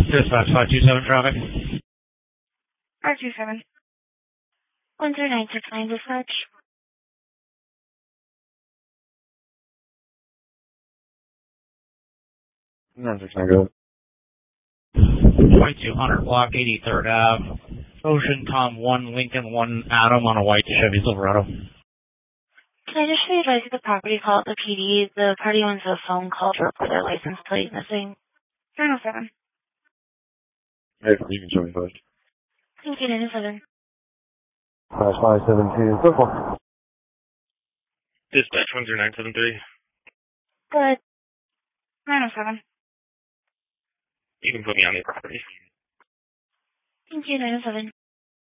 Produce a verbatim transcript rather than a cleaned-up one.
Dispatch five two seven traffic. five two seven. one three nine six nine dispatch. nine six nine, go ahead. twenty-two hundred block, eighty-third Ave. Ocean Tom one, Lincoln one, Adam on a white Chevy Silverado. Can I just be advised of the property call at the P D? The party wants a phone call to report their license plate missing. nine oh seven. Hey, you can show me first. Thank you, nine oh seven. five five seven two, circle. Dispatch one zero nine seven three. Good. nine oh seven. You can put me on the property. Thank you, nine oh seven.